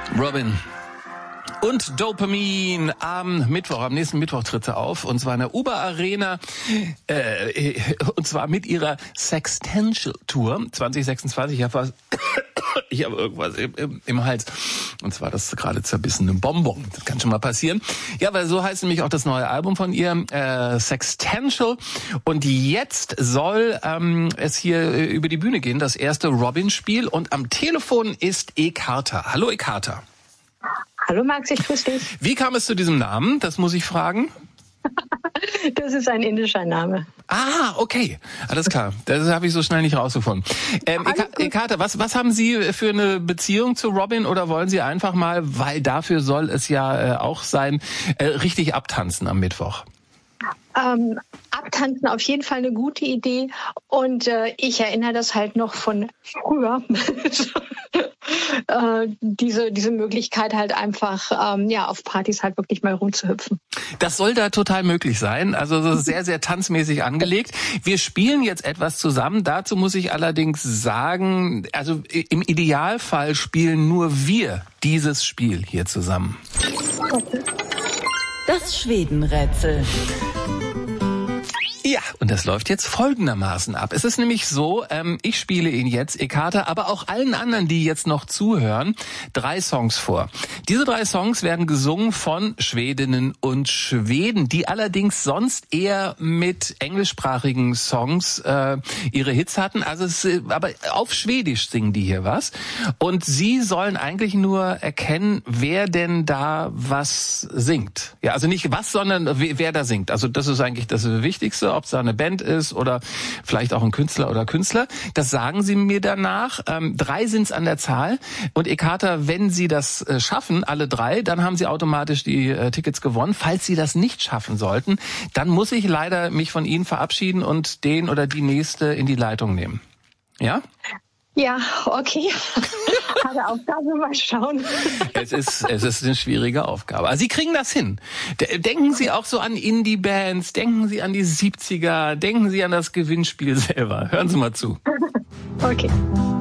Robin und Dopamin am Mittwoch, am nächsten Mittwoch tritt sie auf, und zwar in der Uber Arena, und zwar mit ihrer Sextential Tour 2026. Ich habe irgendwas im Hals, und zwar das gerade zerbissene Bonbon. Das kann schon mal passieren. Ja, weil so heißt nämlich auch das neue Album von ihr, Sextential. Und jetzt soll es hier über die Bühne gehen, das erste Robin-Spiel. Und am Telefon ist Ekharta. Hallo Ekharta. Hallo Max, ich grüße dich. Wie kam es zu diesem Namen? Das muss ich fragen. Das ist ein indischer Name. Ah, okay. Alles klar. Das habe ich so schnell nicht rausgefunden. Ekharta, was haben Sie für eine Beziehung zu Robin, oder wollen Sie einfach mal, weil dafür soll es ja auch sein, richtig abtanzen am Mittwoch? Abtanzen auf jeden Fall eine gute Idee, und ich erinnere das halt noch von früher. Diese Möglichkeit halt einfach auf Partys halt wirklich mal rumzuhüpfen. Das soll da total möglich sein, also so sehr, sehr tanzmäßig angelegt. Wir spielen jetzt etwas zusammen, dazu muss ich allerdings sagen, also im Idealfall spielen nur wir dieses Spiel hier zusammen. Das Schwedenrätsel. Ja, und das läuft jetzt folgendermaßen ab. Es ist nämlich so, ich spiele Ihnen jetzt, Ekharta, aber auch allen anderen, die jetzt noch zuhören, 3 Songs vor. Diese 3 Songs werden gesungen von Schwedinnen und Schweden, die allerdings sonst eher mit englischsprachigen Songs ihre Hits hatten. Also aber auf Schwedisch singen die hier was. Und Sie sollen eigentlich nur erkennen, wer denn da was singt. Ja, also nicht was, sondern wer da singt. Also das ist eigentlich das Wichtigste. Ob es da eine Band ist oder vielleicht auch ein Künstler oder Künstler. Das sagen Sie mir danach. 3 sind es an der Zahl. Und Ekharta, wenn Sie das schaffen, alle 3, dann haben Sie automatisch die Tickets gewonnen. Falls Sie das nicht schaffen sollten, dann muss ich leider mich von Ihnen verabschieden und den oder die nächste in die Leitung nehmen. Ja? Ja, okay. Harte Aufgabe, mal schauen. Es ist eine schwierige Aufgabe. Aber Sie kriegen das hin. Denken Sie auch so an Indie-Bands, denken Sie an die 70er, denken Sie an das Gewinnspiel selber. Hören Sie mal zu. Okay.